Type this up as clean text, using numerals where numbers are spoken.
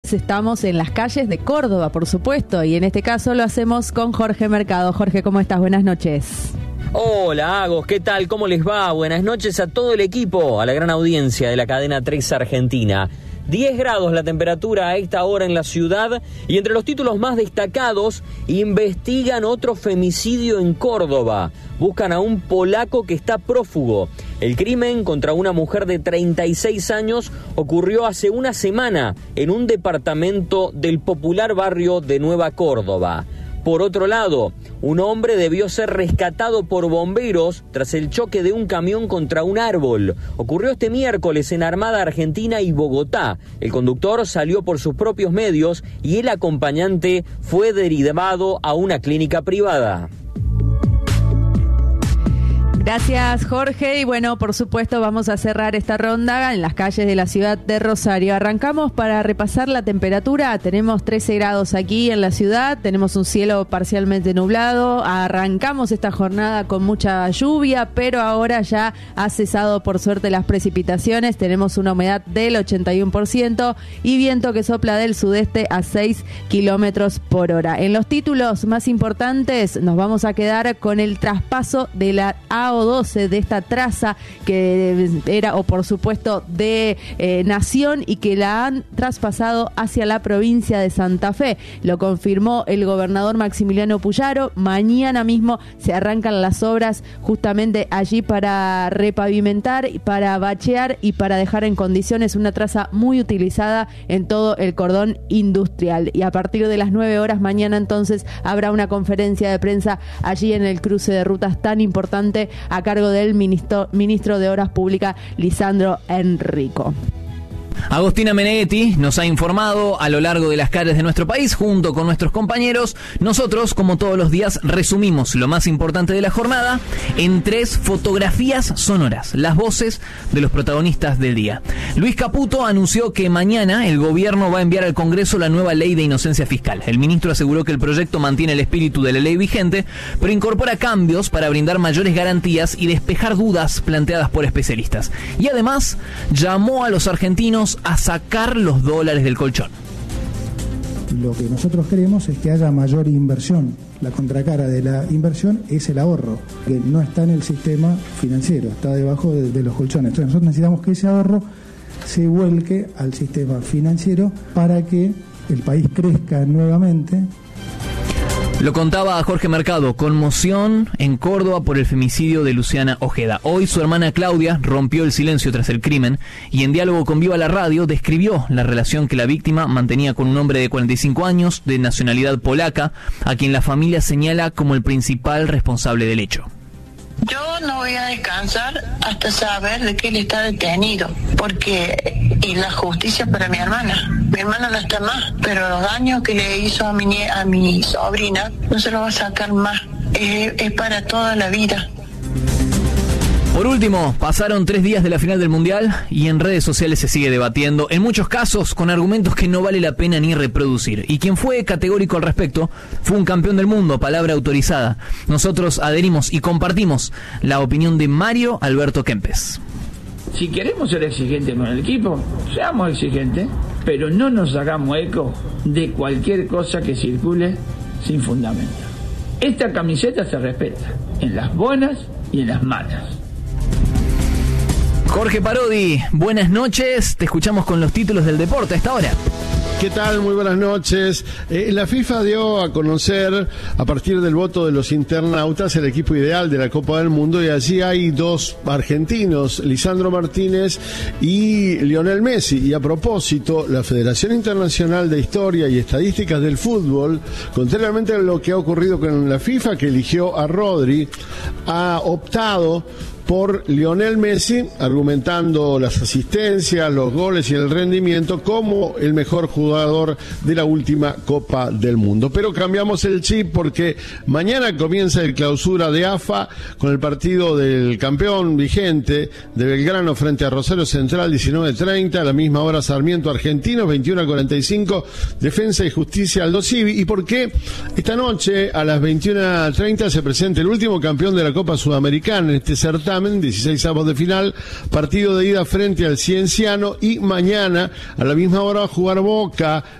estamos en las calles de Córdoba, por supuesto, y en este caso lo hacemos con Jorge Mercado. Jorge, ¿cómo estás? Buenas noches. Hola, Agos, ¿qué tal? ¿Cómo les va? Buenas noches a todo el equipo, a la gran audiencia de la cadena 3 Argentina. 10 grados la temperatura a esta hora en la ciudad, y entre los títulos más destacados, investigan otro femicidio en Córdoba. Buscan a un polaco que está prófugo. El crimen contra una mujer de 36 años ocurrió hace una semana en un departamento del popular barrio de Nueva Córdoba. Por otro lado, un hombre debió ser rescatado por bomberos tras el choque de un camión contra un árbol. Ocurrió este miércoles en Armada Argentina y Bogotá. El conductor salió por sus propios medios y el acompañante fue derivado a una clínica privada. Gracias, Jorge. Y bueno, por supuesto, vamos a cerrar esta ronda en las calles de la ciudad de Rosario. Arrancamos para repasar la temperatura. Tenemos 13 grados aquí en la ciudad, tenemos un cielo parcialmente nublado. Arrancamos esta jornada con mucha lluvia, pero ahora ya ha cesado por suerte las precipitaciones. Tenemos una humedad del 81% y viento que sopla del sudeste a 6 kilómetros por hora. En los títulos más importantes nos vamos a quedar con el traspaso de la AO12 de esta traza que era, o por supuesto, de Nación, y que la han traspasado hacia la provincia de Santa Fe. Lo confirmó el gobernador Maximiliano Puyaro. Mañana mismo se arrancan las obras justamente allí para repavimentar, para bachear y para dejar en condiciones una traza muy utilizada en todo el cordón industrial. Y a partir de las 9 horas mañana entonces habrá una conferencia de prensa allí en el cruce de rutas tan importante a cargo del ministro de Obras Públicas, Lisandro Enrico. Agostina Meneghetti nos ha informado a lo largo de las calles de nuestro país junto con nuestros compañeros. Nosotros, como todos los días, resumimos lo más importante de la jornada en 3 fotografías sonoras, las voces de los protagonistas del día. Luis Caputo anunció que mañana el gobierno va a enviar al Congreso la nueva ley de inocencia fiscal. El ministro aseguró que el proyecto mantiene el espíritu de la ley vigente, pero incorpora cambios para brindar mayores garantías y despejar dudas planteadas por especialistas. Y además llamó a los argentinos a sacar los dólares del colchón. Lo que nosotros queremos es que haya mayor inversión. La contracara de la inversión es el ahorro, que no está en el sistema financiero, está debajo de los colchones. Entonces nosotros necesitamos que ese ahorro se vuelque al sistema financiero para que el país crezca nuevamente. Lo contaba Jorge Mercado, conmoción en Córdoba por el femicidio de Luciana Ojeda. Hoy su hermana Claudia rompió el silencio tras el crimen y en diálogo con Viva la Radio describió la relación que la víctima mantenía con un hombre de 45 años de nacionalidad polaca, a quien la familia señala como el principal responsable del hecho. Yo no voy a descansar hasta saber de que él está detenido, porque es la justicia para mi hermana. Mi hermana no está más, pero los daños que le hizo a mi sobrina no se lo va a sacar más. Es para toda la vida. Por último, pasaron 3 días de la final del Mundial y en redes sociales se sigue debatiendo, en muchos casos con argumentos que no vale la pena ni reproducir. Y quien fue categórico al respecto fue un campeón del mundo, palabra autorizada. Nosotros adherimos y compartimos la opinión de Mario Alberto Kempes. Si queremos ser exigentes con el equipo, seamos exigentes, pero no nos hagamos eco de cualquier cosa que circule sin fundamento. Esta camiseta se respeta en las buenas y en las malas. Jorge Parodi, buenas noches, te escuchamos con los títulos del deporte a esta hora. ¿Qué tal? Muy buenas noches. La FIFA dio a conocer, a partir del voto de los internautas, el equipo ideal de la Copa del Mundo, y allí hay 2 argentinos, Lisandro Martínez y Lionel Messi. Y a propósito, la Federación Internacional de Historia y Estadísticas del Fútbol, contrariamente a lo que ha ocurrido con la FIFA, que eligió a Rodri, ha optado por Lionel Messi, argumentando las asistencias, los goles y el rendimiento como el mejor jugador de la última Copa del Mundo. Pero cambiamos el chip porque mañana comienza el clausura de AFA con el partido del campeón vigente de Belgrano frente a Rosario Central, 19:30, a la misma hora Sarmiento Argentinos, 21:45, Defensa y Justicia Aldo Civi. ¿Y por qué esta noche a las 21:30 se presenta el último campeón de la Copa Sudamericana en este certamen? 16avos de final, partido de ida frente al Cienciano, y mañana a la misma hora va a jugar Boca